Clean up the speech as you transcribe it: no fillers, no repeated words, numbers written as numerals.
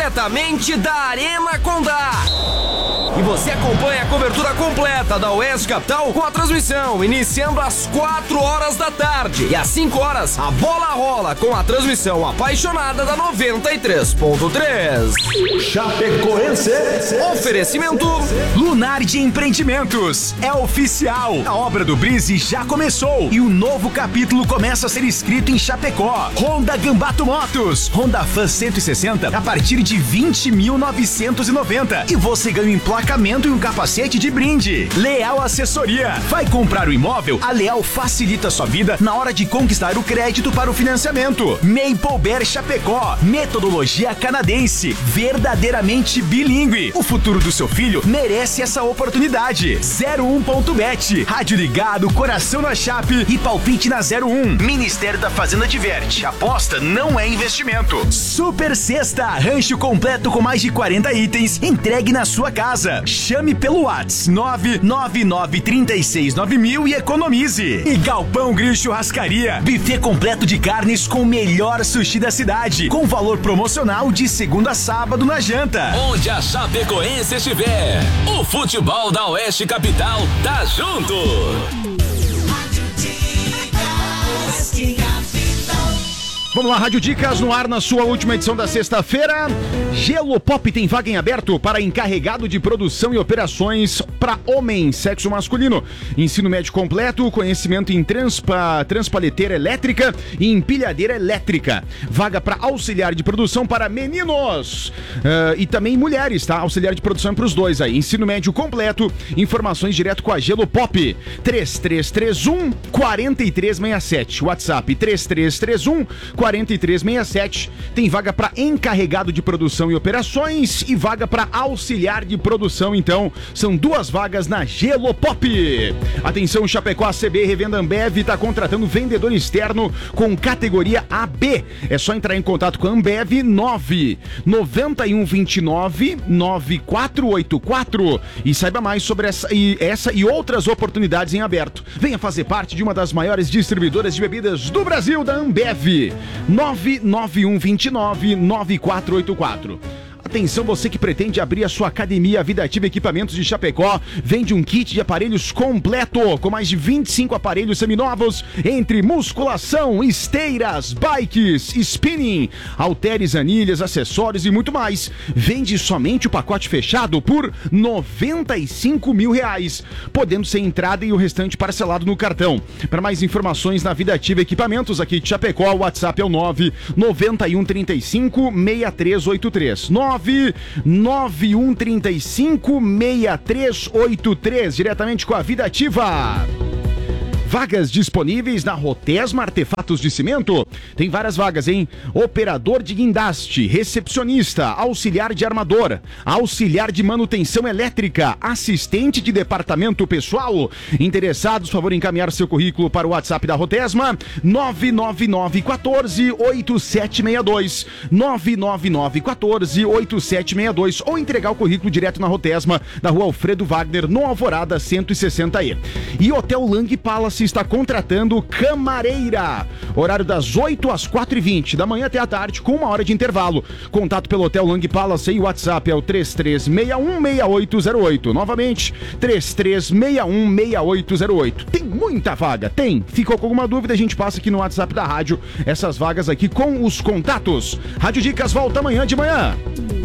diretamente da Arena Condá. E você acompanha a cobertura completa da Oeste Capital com a transmissão, iniciando às 4 horas da tarde. E às 5 horas, a bola rola com a transmissão apaixonada da 93.3. Chapecoense. Oferecimento Lunardi Empreendimentos. É oficial. A obra do Brise já começou e o novo capítulo começa a ser escrito em Chapecó. Honda Gambato Motos. Honda Fan 160 a partir de 20.990. E você ganha um emplacamento e um capacete de brinde. Leal Assessoria. Vai comprar o imóvel? A Leal facilita sua vida na hora de conquistar o crédito para o financiamento. Maple Bear Chapecó. Metodologia canadense. Verdadeiramente bilíngue. O futuro do seu filho merece essa oportunidade. 01.bet. Rádio ligado, coração na chape e palpite na 01. Ministério da Fazenda diverte. Aposta não é investimento. Super Sexta. Rancho completo com mais de 40 itens entregue na sua casa. Chame pelo WhatsApp 999369000 e economize. E Galpão Grill Churrascaria. Buffet completo de carnes com o melhor sushi da cidade. Com valor promocional de segunda a sábado na janta. Onde a Chapecoense estiver, o futebol da Oeste Capital tá junto. Vamos lá, Rádio Dicas no ar na sua última edição da sexta-feira. Gelo Pop tem vaga em aberto para encarregado de produção e operações para homem, sexo masculino. Ensino médio completo, conhecimento em transpaleteira elétrica e empilhadeira elétrica. Vaga para auxiliar de produção para meninos e também mulheres, tá? Auxiliar de produção para os dois aí. Ensino médio completo, informações direto com a Gelo Pop. 3331-4367. WhatsApp 3331-4367. Tem vaga para encarregado de produção e operações e vaga para auxiliar de produção. Então, são duas vagas na Gelo Pop. Atenção, Chapecó, CB Revenda Ambev está contratando vendedor externo com categoria AB. É só entrar em contato com a Ambev 99129-9484 e saiba mais sobre essa e outras oportunidades em aberto. Venha fazer parte de uma das maiores distribuidoras de bebidas do Brasil, da Ambev. 99129-9484. Atenção, você que pretende abrir a sua academia Vida Ativa Equipamentos de Chapecó, vende um kit de aparelhos completo, com mais de 25 aparelhos seminovos, entre musculação, esteiras, bikes, spinning, halteres, anilhas, acessórios e muito mais. Vende somente o pacote fechado por R$95 mil, podendo ser entrada e o restante parcelado no cartão. Para mais informações na Vida Ativa Equipamentos aqui de Chapecó, o WhatsApp é o 99135-6383. 99135-6383, diretamente com a Vida Ativa. Vagas disponíveis na Rotesma Artefatos de Cimento. Tem várias vagas, hein? Operador de guindaste, recepcionista, auxiliar de armador, auxiliar de manutenção elétrica, assistente de departamento pessoal. Interessados, favor encaminhar seu currículo para o WhatsApp da Rotesma 99914-8762 99914-8762 ou entregar o currículo direto na Rotesma, da Rua Alfredo Wagner, no Alvorada 160E. E Hotel Lang Palace está contratando camareira. Horário das 8 às 4h20, da manhã até a tarde, com 1 hora de intervalo. Contato pelo Hotel Lang Palace e o WhatsApp é o 3361-6808. Novamente, 3361-6808. Tem muita vaga? Tem. Ficou com alguma dúvida? A gente passa aqui no WhatsApp da rádio essas vagas aqui com os contatos. Rádio Dicas volta amanhã de manhã.